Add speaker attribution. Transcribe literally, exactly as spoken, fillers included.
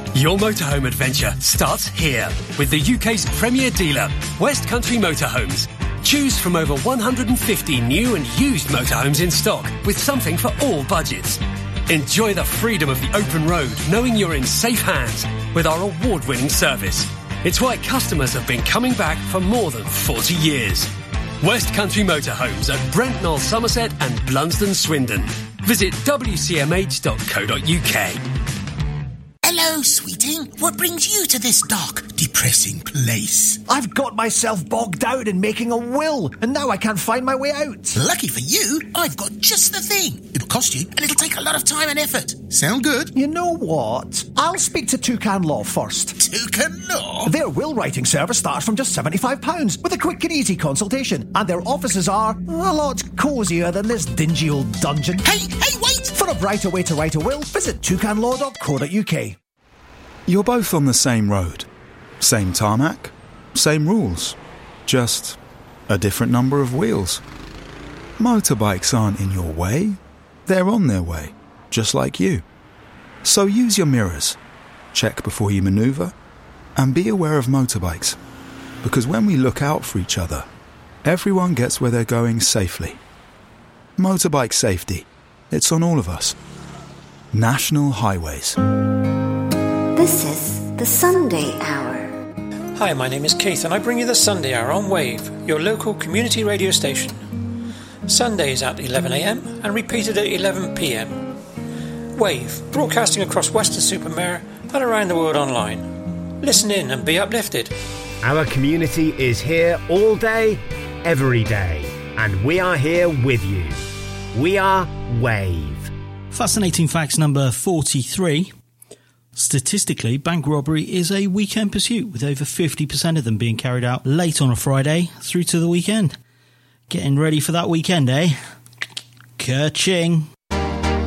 Speaker 1: Your motorhome adventure starts here with the U K's premier dealer, West Country Motorhomes. Choose from over one hundred fifty new and used motorhomes in stock with something for all budgets. Enjoy the freedom of the open road, knowing you're in safe hands with our award-winning service. It's why customers have been coming back for more than forty years. West Country Motorhomes at Brent Knoll, Somerset and Blunsdon, Swindon. Visit w c m h dot co dot u k.
Speaker 2: Hello, sweeting. What brings you to this dark, depressing place?
Speaker 3: I've got myself bogged down in making a will, and now I can't find my way out.
Speaker 2: Lucky for you, I've got just the thing. It'll cost you, and it'll take a lot of time and effort. Sound good?
Speaker 3: You know what? I'll speak to Toucan Law first.
Speaker 2: Toucan Law?
Speaker 3: Their will writing service starts from just seventy-five pounds with a quick and easy consultation, and their offices are a lot cosier than this dingy old dungeon.
Speaker 2: Hey, hey, wait!
Speaker 3: For a brighter way to write a will, visit toucan law dot co dot u k.
Speaker 4: You're both on the same road. Same tarmac, same rules. Just a different number of wheels. Motorbikes aren't in your way. They're on their way, just like you. So use your mirrors, check before you manoeuvre, and be aware of motorbikes. Because when we look out for each other, everyone gets where they're going safely. Motorbike safety. It's on all of us. National Highways.
Speaker 5: This is the Sunday Hour.
Speaker 6: Hi, my name is Keith and I bring you the Sunday Hour on Wave, your local community radio station. Sundays at eleven a m and repeated at eleven p m. Wave, broadcasting across Weston-super-Mare and around the world online. Listen in and be uplifted.
Speaker 7: Our community is here all day, every day, and we are here with you. We are Wave.
Speaker 8: Fascinating facts number forty-three. Statistically, bank robbery is a weekend pursuit, with over fifty percent of them being carried out late on a Friday through to the weekend. Getting ready for that weekend, eh? Ka-ching!